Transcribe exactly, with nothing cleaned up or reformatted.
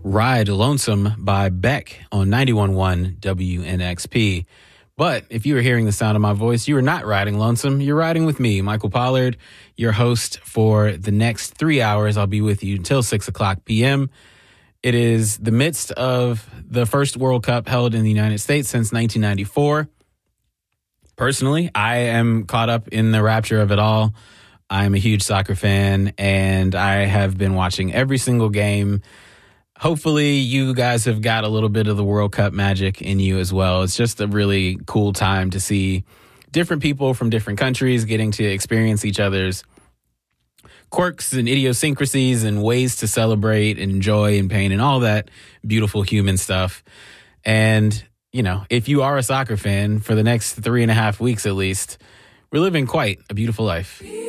Ride Lonesome by Beck on ninety-one point one W N X P. But if you are hearing the sound of my voice, you are not riding lonesome. You're riding with me, Michael Pollard, your host for the next three hours. I'll be with you until six o'clock p.m. It is the midst of the first World Cup held in the United States since nineteen ninety-four. Personally, I am caught up in the rapture of it all. I'm a huge soccer fan, and I have been watching every single game. Hopefully, you guys have got a little bit of the World Cup magic in you as well. It's just a really cool time to see different people from different countries getting to experience each other's quirks and idiosyncrasies and ways to celebrate and joy and pain and all that beautiful human stuff. And, you know, if you are a soccer fan, for the next three and a half weeks at least, we're living quite a beautiful life.